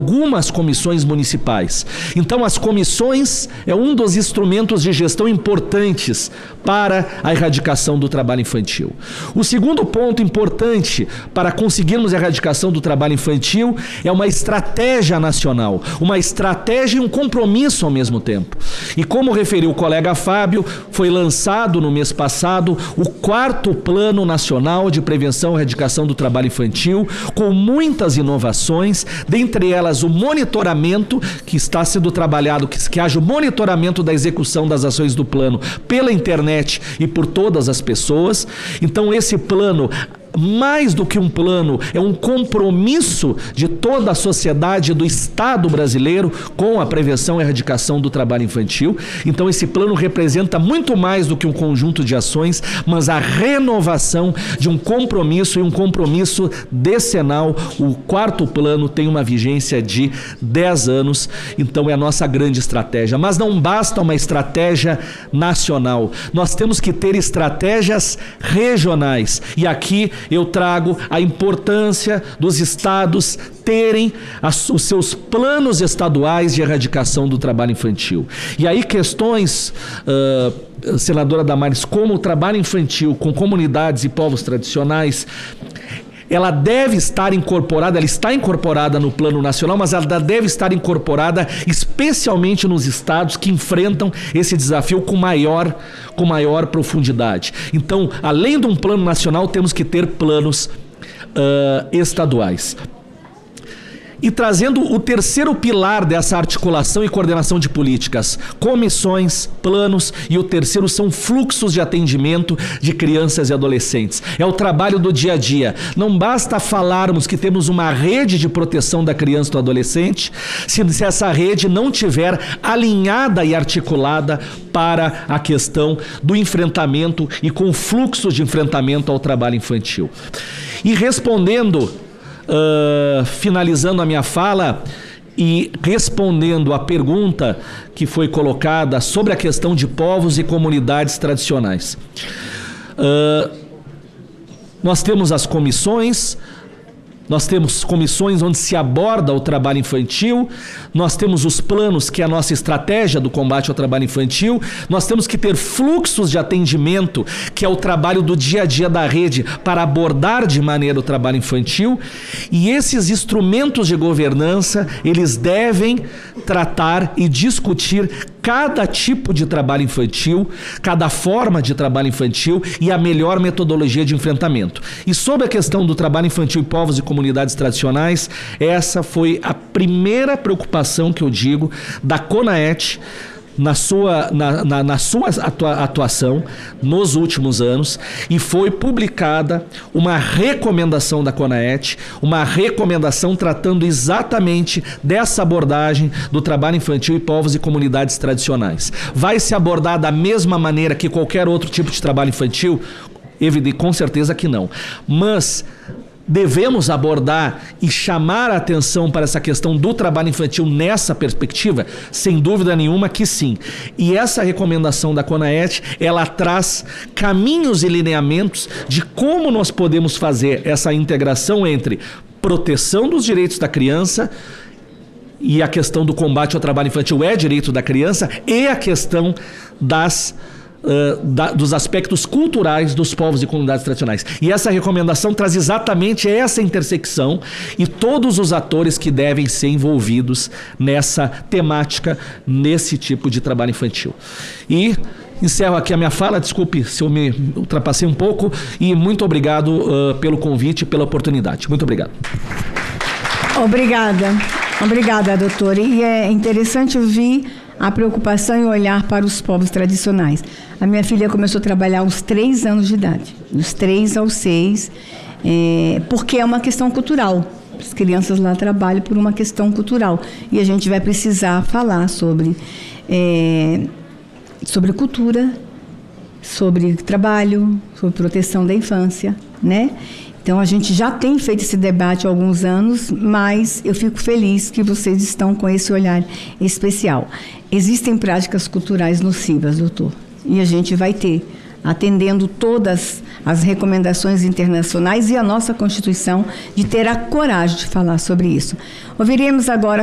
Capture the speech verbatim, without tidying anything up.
algumas comissões municipais. Então, as comissões é um dos instrumentos de gestão importantes para a erradicação do trabalho infantil. O segundo ponto importante para conseguirmos a erradicação do trabalho infantil é uma estratégia nacional, uma estratégia e um compromisso ao mesmo tempo. E como referiu o colega Fábio, foi lançado no mês passado o quarto Plano Nacional de Prevenção e Erradicação do Trabalho Infantil, com muitas inovações, dentre elas o monitoramento que está sendo trabalhado, que, que haja o monitoramento da execução das ações do plano pela internet e por todas as pessoas. Então, esse plano, mais do que um plano, é um compromisso de toda a sociedade, do Estado brasileiro, com a prevenção e erradicação do trabalho infantil. Então, esse plano representa muito mais do que um conjunto de ações, mas a renovação de um compromisso, e um compromisso decenal. O quarto plano tem uma vigência de dez anos, então é a nossa grande estratégia. Mas não basta uma estratégia nacional, nós temos que ter estratégias regionais, e aqui eu trago a importância dos estados terem as, os seus planos estaduais de erradicação do trabalho infantil. E aí questões, uh, senadora Damares, como o trabalho infantil com comunidades e povos tradicionais, ela deve estar incorporada, ela está incorporada no plano nacional, mas ela deve estar incorporada especialmente nos estados que enfrentam esse desafio com maior, com maior profundidade. Então, além de um plano nacional, temos que ter planos uh, estaduais. E trazendo o terceiro pilar dessa articulação e coordenação de políticas, comissões, planos, e o terceiro são fluxos de atendimento de crianças e adolescentes. É o trabalho do dia a dia. Não basta falarmos que temos uma rede de proteção da criança e do adolescente, se, se essa rede não tiver alinhada e articulada para a questão do enfrentamento e com fluxos de enfrentamento ao trabalho infantil. E respondendo... Uh, finalizando a minha fala e respondendo a pergunta que foi colocada sobre a questão de povos e comunidades tradicionais. Uh, nós temos as comissões, nós temos comissões onde se aborda o trabalho infantil, nós temos os planos, que é a nossa estratégia do combate ao trabalho infantil, nós temos que ter fluxos de atendimento, que é o trabalho do dia a dia da rede, para abordar de maneira o trabalho infantil, e esses instrumentos de governança, eles devem tratar e discutir cada tipo de trabalho infantil, cada forma de trabalho infantil e a melhor metodologia de enfrentamento. E sobre a questão do trabalho infantil em povos e comunidades tradicionais, essa foi a primeira preocupação que eu digo da CONAET na sua, na, na, na sua atuação nos últimos anos, e foi publicada uma recomendação da CONAET, uma recomendação tratando exatamente dessa abordagem do trabalho infantil em povos e comunidades tradicionais. Vai se abordar da mesma maneira que qualquer outro tipo de trabalho infantil? Evidente, com certeza que não. Mas devemos abordar e chamar a atenção para essa questão do trabalho infantil nessa perspectiva? Sem dúvida nenhuma que sim. E essa recomendação da CONAET, ela traz caminhos e lineamentos de como nós podemos fazer essa integração entre proteção dos direitos da criança, e a questão do combate ao trabalho infantil é direito da criança, e a questão das Uh, da, dos aspectos culturais dos povos e comunidades tradicionais. E essa recomendação traz exatamente essa intersecção e todos os atores que devem ser envolvidos nessa temática, nesse tipo de trabalho infantil. E encerro aqui a minha fala, desculpe se eu me ultrapassei um pouco, e muito obrigado uh, pelo convite e pela oportunidade. Muito obrigado. Obrigada. Obrigada, doutora. E é interessante ouvir a preocupação e olhar para os povos tradicionais. A minha filha começou a trabalhar aos três anos de idade, dos três aos seis, é, porque é uma questão cultural. As crianças lá trabalham por uma questão cultural. E a gente vai precisar falar sobre, é, sobre cultura, sobre trabalho, sobre proteção da infância, né? Então, a gente já tem feito esse debate há alguns anos, mas eu fico feliz que vocês estão com esse olhar especial. Existem práticas culturais nocivas, doutor, e a gente vai ter atendendo todas as recomendações internacionais e a nossa Constituição, de ter a coragem de falar sobre isso. Ouviremos agora